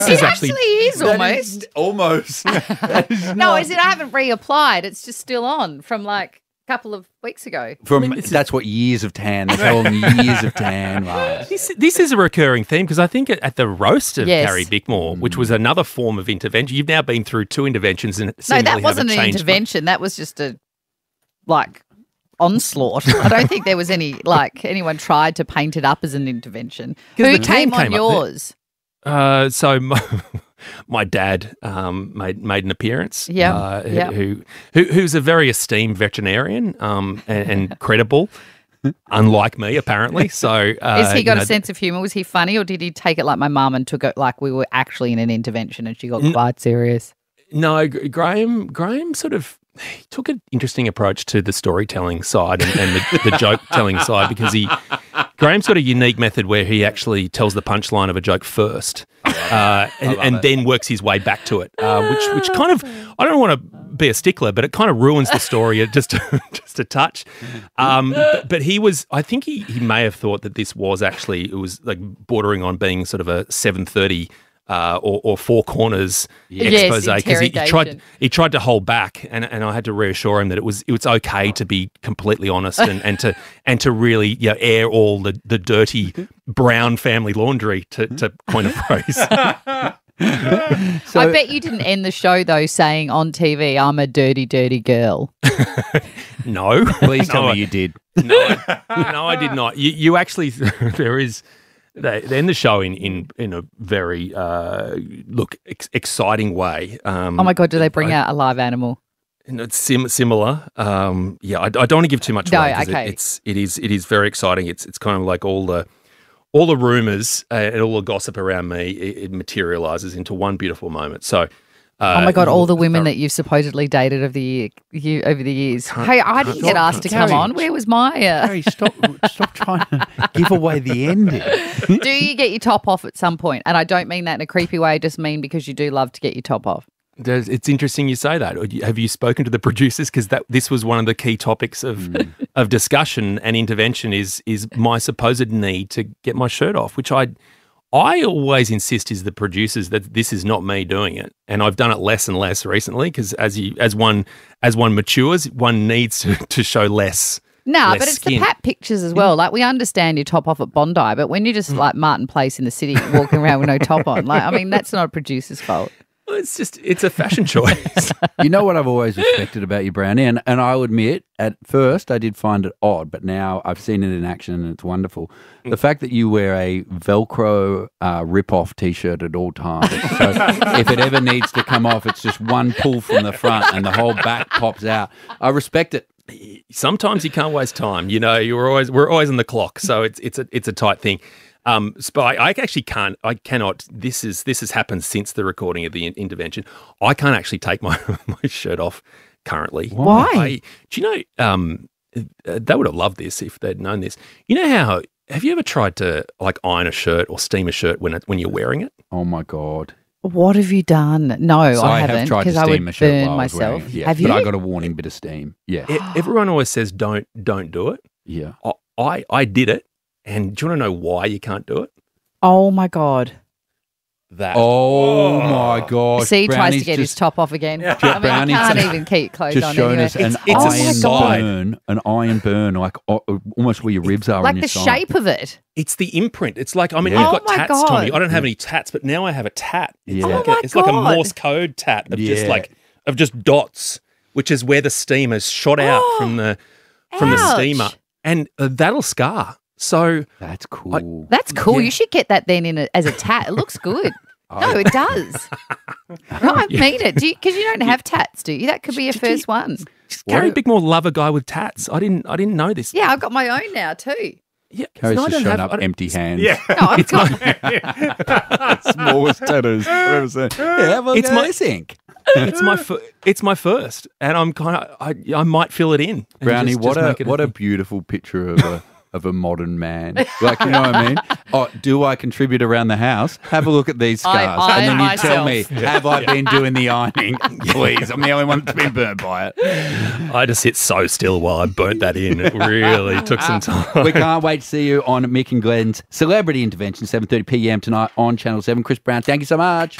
It actually is almost. Almost. No, I haven't reapplied. It's just still on from like a couple of weeks ago. That's what years of tan. They call them years of tan. Right. This is a recurring theme because I think at the roast of Yes. Gary Bickmore, which was another form of intervention, you've now been through 2 interventions and No, seemingly that wasn't haven't an changed intervention. That was just a onslaught. I don't think there was anyone tried to paint it up as an intervention. 'Cause Who the tan came on came up yours? So my dad made an appearance. Yeah, yeah. Who's a very esteemed veterinarian and credible, unlike me apparently. So Has he got a sense of humour? Was he funny, or did he take it like my mum and took it like we were actually in an intervention and she got quite serious? No, Graham sort of he took an interesting approach to the storytelling side and the joke telling side because Graham's got a unique method where he actually tells the punchline of a joke first and then works his way back to it, which kind of, I don't want to be a stickler, but it kind of ruins the story just a touch. But he was, I think he may have thought that this was actually, it was like bordering on being sort of a 7:30 or Four Corners expose because he tried to hold back, and I had to reassure him that it was okay to be completely honest and to really air all the dirty brown family laundry to coin a phrase. I bet you didn't end the show though saying on TV, "I'm a dirty, dirty girl." No, Please tell me you did. No, I did not. You actually there is. They end the show in a very exciting way. Oh my God! Do they bring out a live animal? It's similar. I don't want to give too much away because it is very exciting. It's kind of like all the rumours and all the gossip around me. It materialises into one beautiful moment. So. Oh my God! All the women that you've supposedly dated over the years. Hey, I didn't get asked to come on. Where was my? Harry, stop trying to give away the ending. Do you get your top off at some point? And I don't mean that in a creepy way. I just mean because you do love to get your top off. It's interesting you say that. Have you spoken to the producers? Because this was one of the key topics of discussion and intervention is my supposed need to get my shirt off, which I always insist is the producers that this is not me doing it, and I've done it less and less recently because as one matures, one needs to show less. But it's skin. the pat pictures as well. Like we understand you top off at Bondi, but when you're just like Martin Place in the city walking around with no top on, that's not a producer's fault. It's a fashion choice. You know what I've always respected about you, Brownie, and I'll admit, at first I did find it odd, but now I've seen it in action and it's wonderful. The fact that you wear a Velcro rip-off T-shirt at all times, so if it ever needs to come off, it's just one pull from the front and the whole back pops out. I respect it. Sometimes you can't waste time. We're always on the clock, so it's a tight thing. Spy, I cannot. This has happened since the recording of the intervention. I can't actually take my shirt off currently. Why? Do you know? They would have loved this if they'd known this. You know how? Have you ever tried to iron a shirt or steam a shirt when you're wearing it? Oh my God! What have you done? No, so I haven't, because I would burn myself. Have you? But I got a warning bit of steam. Yeah. Everyone always says don't do it. Yeah. I did it. And do you want to know why you can't do it? Oh, my God. Oh, my God. See, he tries to get his top off again. I can't even keep clothes just on showing anyway. us an iron burn, like almost where your ribs are on your side. Like the shape of it. It's the imprint. It's like, you've got tats, God. Tommy. I don't have any tats, but now I have a tat. It's It's like a Morse code tat of just dots, which is where the steam has shot out from the steamer. And that'll scar. So that's cool. That's cool. You should get that then as a tat. It looks good. No, it does. No, I mean it. Because you don't have tats, do you? That could be your first one. Gary Bickmore love a guy with tats. I didn't know this. Yeah, I've got my own now too. Yeah, Carrie's just showing up empty hands. Yeah, no, I've got smallest tattoos I've ever seen. Yeah, well, it's my sink. It's my first, and I'm I might fill it in. Brownie, what a beautiful picture of of a modern man. Like, you know what I mean? Oh, do I contribute around the house? Have a look at these scars. I and then you tell me, myself. have I been doing the ironing? Please, I'm the only one that's been burnt by it. I had to sit so still while I burnt that in. It really took some time. We can't wait to see you on Mick and Glenn's Celebrity Intervention, 7:30 p.m. tonight on Channel 7. Chris Brown, thank you so much.